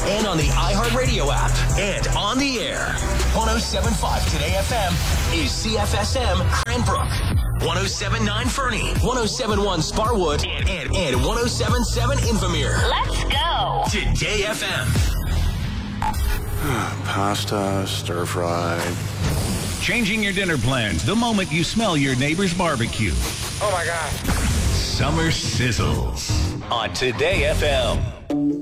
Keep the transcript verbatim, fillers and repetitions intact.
and on the iHeartRadio app, and on the air. one oh seven point five Today F M is C F S M Cranbrook. one oh seven point nine Fernie, one oh seven point one Sparwood, and, and, and one oh seven point seven Infomere. Let's go. Today F M. Pasta, stir fry. Changing your dinner plans the moment you smell your neighbor's barbecue. Oh my God. Summer sizzles on Today F M.